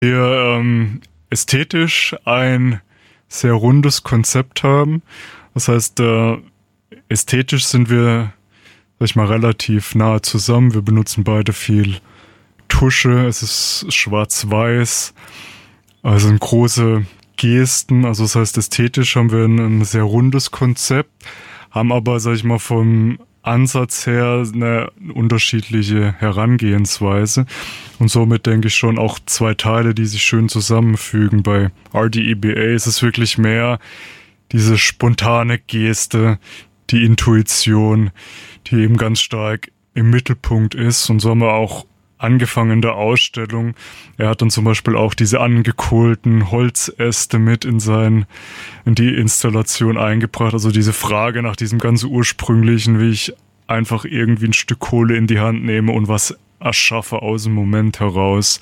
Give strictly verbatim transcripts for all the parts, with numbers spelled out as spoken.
Wir ähm, ästhetisch ein sehr rundes Konzept haben. Das heißt, äh, ästhetisch sind wir, sag ich mal, relativ nahe zusammen. Wir benutzen beide viel Tusche, es ist schwarz-weiß, also sind große Gesten. Also das heißt, ästhetisch haben wir ein, ein sehr rundes Konzept, haben aber, sag ich mal, vom Ansatz her eine unterschiedliche Herangehensweise und somit denke ich schon auch zwei Teile, die sich schön zusammenfügen. Bei R D E B A ist es wirklich mehr diese spontane Geste, die Intuition, die eben ganz stark im Mittelpunkt ist, und so haben wir auch angefangen in der Ausstellung. Er hat dann zum Beispiel auch diese angekohlten Holzäste mit in sein, in die Installation eingebracht. Also diese Frage nach diesem ganz ursprünglichen, wie ich einfach irgendwie ein Stück Kohle in die Hand nehme und was erschaffe aus dem Moment heraus.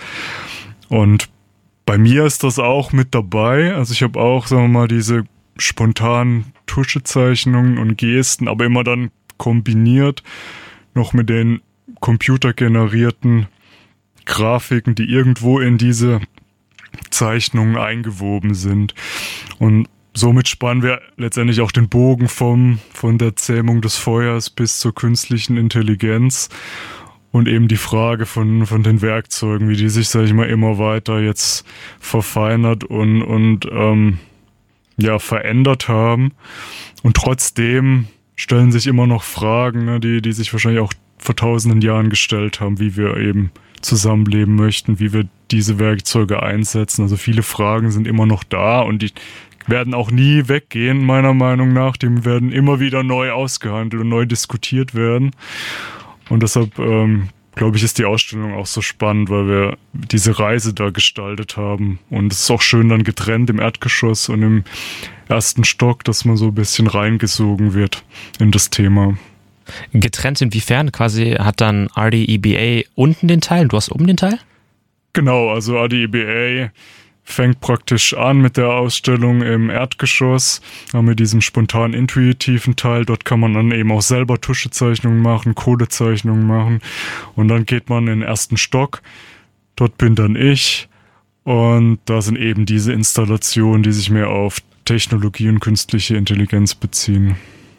Und bei mir ist das auch mit dabei. Also ich habe auch, sagen wir mal, diese spontanen Tuschezeichnungen und Gesten, aber immer dann kombiniert noch mit den computergenerierten Grafiken, die irgendwo in diese Zeichnungen eingewoben sind. Und somit spannen wir letztendlich auch den Bogen vom, von der Zähmung des Feuers bis zur künstlichen Intelligenz und eben die Frage von, von den Werkzeugen, wie die sich, sag ich mal, immer weiter jetzt verfeinert und, und ähm, ja, verändert haben. Und trotzdem stellen sich immer noch Fragen, ne, die, die sich wahrscheinlich auch vor tausenden Jahren gestellt haben, wie wir eben zusammenleben möchten, wie wir diese Werkzeuge einsetzen. Also viele Fragen sind immer noch da und die werden auch nie weggehen, meiner Meinung nach. Die werden immer wieder neu ausgehandelt und neu diskutiert werden. Und deshalb, ähm, glaube ich, ist die Ausstellung auch so spannend, weil wir diese Reise da gestaltet haben. Und es ist auch schön dann getrennt im Erdgeschoss und im ersten Stock, dass man so ein bisschen reingesogen wird in das Thema. Getrennt inwiefern? Quasi hat dann R D E B A unten den Teil und du hast oben den Teil? Genau, also R D E B A fängt praktisch an mit der Ausstellung im Erdgeschoss, haben wir diesen spontan intuitiven Teil. Dort kann man dann eben auch selber Tuschezeichnungen machen, Kohlezeichnungen machen. Und dann geht man in den ersten Stock. Dort bin dann ich. Und da sind eben diese Installationen, die sich mehr auf Technologie und künstliche Intelligenz beziehen.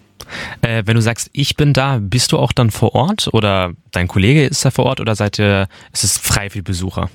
Äh, wenn du sagst, ich bin da, bist du auch dann vor Ort oder dein Kollege ist da vor Ort oder seid ihr, ist es frei für Besucher?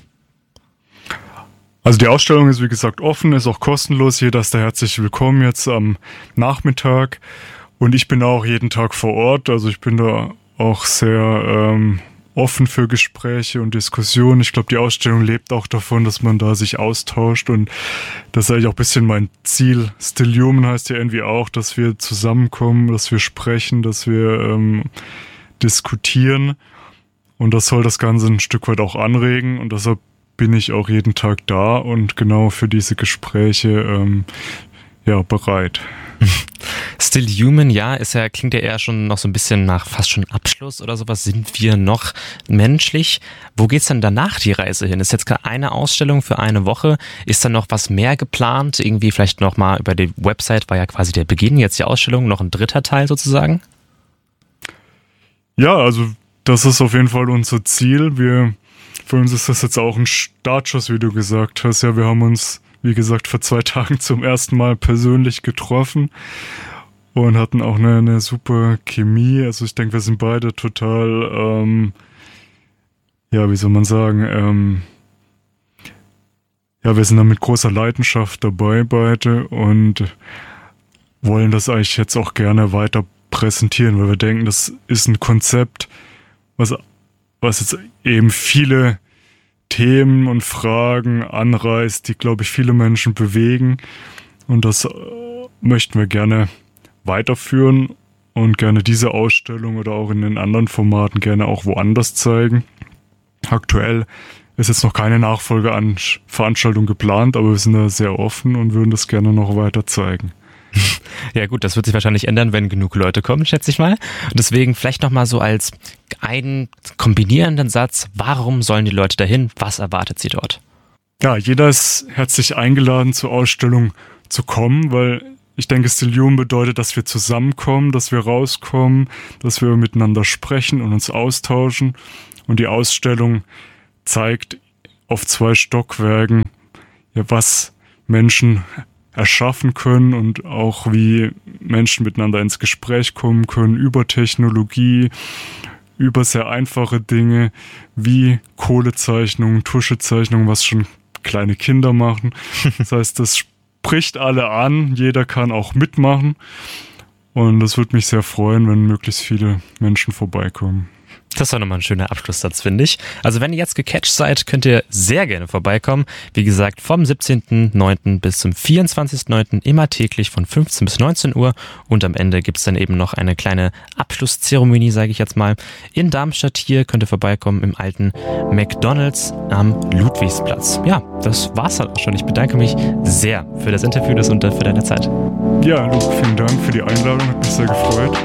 Also die Ausstellung ist wie gesagt offen, ist auch kostenlos. Jeder ist da herzlich willkommen jetzt am Nachmittag. Und ich bin auch jeden Tag vor Ort. Also ich bin da auch sehr ähm, offen für Gespräche und Diskussionen. Ich glaube, die Ausstellung lebt auch davon, dass man da sich austauscht. Und das ist eigentlich auch ein bisschen mein Ziel. Still Human heißt ja irgendwie auch, dass wir zusammenkommen, dass wir sprechen, dass wir ähm, diskutieren. Und das soll das Ganze ein Stück weit auch anregen. Und deshalb bin ich auch jeden Tag da und genau für diese Gespräche ähm, ja, bereit. Still Human, ja, ist ja, klingt ja eher schon noch so ein bisschen nach fast schon Abschluss oder sowas. Sind wir noch menschlich? Wo geht's denn danach die Reise hin? Ist jetzt gerade eine Ausstellung für eine Woche. Ist da noch was mehr geplant? Irgendwie vielleicht noch mal über die Website war ja quasi der Beginn, jetzt die Ausstellung, noch ein dritter Teil sozusagen? Ja, also das ist auf jeden Fall unser Ziel. Wir Für uns ist das jetzt auch ein Startschuss, wie du gesagt hast. Ja, wir haben uns, wie gesagt, vor zwei Tagen zum ersten Mal persönlich getroffen und hatten auch eine, eine super Chemie. Also ich denke, wir sind beide total, ähm, ja, wie soll man sagen, ähm, ja, wir sind da mit großer Leidenschaft dabei beide und wollen das eigentlich jetzt auch gerne weiter präsentieren, weil wir denken, das ist ein Konzept, was was jetzt eben viele Themen und Fragen anreißt, die, glaube ich, viele Menschen bewegen. Und das äh, möchten wir gerne weiterführen und gerne diese Ausstellung oder auch in den anderen Formaten gerne auch woanders zeigen. Aktuell ist jetzt noch keine Nachfolgeveranstaltung geplant, aber wir sind da sehr offen und würden das gerne noch weiter zeigen. Ja gut, das wird sich wahrscheinlich ändern, wenn genug Leute kommen, schätze ich mal. Und deswegen vielleicht nochmal so als einen kombinierenden Satz, warum sollen die Leute dahin? Was erwartet sie dort? Ja, jeder ist herzlich eingeladen, zur Ausstellung zu kommen, weil ich denke, Still Human bedeutet, dass wir zusammenkommen, dass wir rauskommen, dass wir miteinander sprechen und uns austauschen. Und die Ausstellung zeigt auf zwei Stockwerken, ja, was Menschen erschaffen können und auch wie Menschen miteinander ins Gespräch kommen können über Technologie, über sehr einfache Dinge wie Kohlezeichnungen, Tuschezeichnungen, was schon kleine Kinder machen. Das heißt, das spricht alle an, jeder kann auch mitmachen und das würde mich sehr freuen, wenn möglichst viele Menschen vorbeikommen. Das war nochmal ein schöner Abschlusssatz, finde ich. Also wenn ihr jetzt gecatcht seid, könnt ihr sehr gerne vorbeikommen. Wie gesagt, vom siebzehnten neunten bis zum vierundzwanzigsten neunten immer täglich von fünfzehn bis neunzehn Uhr. Und am Ende gibt es dann eben noch eine kleine Abschlusszeremonie, sage ich jetzt mal. In Darmstadt hier könnt ihr vorbeikommen im alten McDonald's am Ludwigsplatz. Ja, das war's halt auch schon. Ich bedanke mich sehr für das Interview und für deine Zeit. Ja, Luke, vielen Dank für die Einladung. Hat mich sehr gefreut.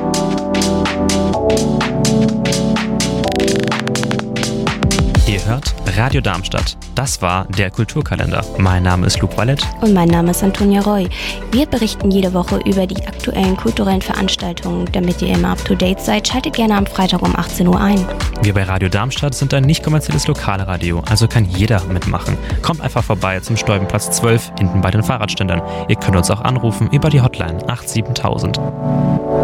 Ihr hört Radio Darmstadt. Das war der Kulturkalender. Mein Name ist Luke Wallet. Und mein Name ist Antonia Roy. Wir berichten jede Woche über die aktuellen kulturellen Veranstaltungen. Damit ihr immer up to date seid, schaltet gerne am Freitag um achtzehn Uhr ein. Wir bei Radio Darmstadt sind ein nicht kommerzielles Lokalradio, also kann jeder mitmachen. Kommt einfach vorbei zum Stolbenplatz zwölf, hinten bei den Fahrradständern. Ihr könnt uns auch anrufen über die Hotline acht sieben tausend.